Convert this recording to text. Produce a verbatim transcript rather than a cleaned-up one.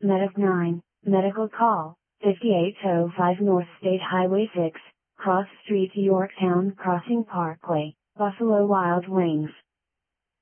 Medic nine, medical call, fifty-eight oh five North State Highway six, Cross Street Yorktown Crossing Parkway, Buffalo Wild Wings.